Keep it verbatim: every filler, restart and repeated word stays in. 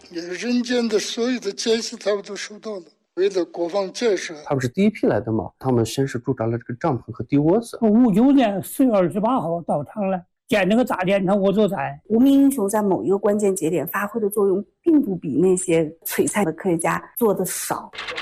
也人间的所有的艰辛他们都受到了。为了国防建设， 他们是第一批来的嘛，他们先是驻扎了这个帐篷和地窝子。 五九年四月二十八号到场了，建那个炸电厂我就在。 无名英雄在某一个关键节点发挥的作用，并不比那些璀璨的科学家做的少。